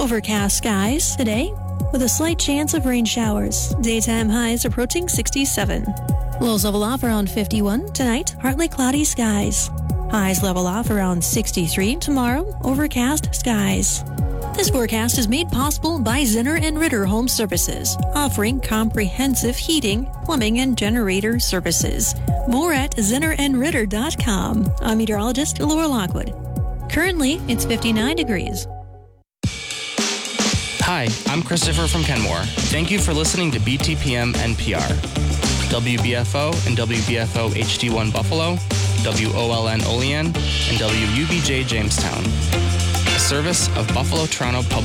Overcast skies today with a slight chance of rain showers. Daytime highs approaching 67. Lows level off around 51 tonight. Partly cloudy skies. Highs level off around 63 tomorrow. Overcast skies. This forecast is made possible by Zinner & Ritter Home Services, offering comprehensive heating, plumbing, and generator services. More at zinnerandritter.com. I'm meteorologist Laura Lockwood. Currently, it's 59 degrees. Hi, I'm Christopher from Kenmore. Thank you for listening to BTPM NPR. WBFO and WBFO HD1 Buffalo, WOLN Olean, and WUBJ Jamestown. A service of Buffalo Toronto Public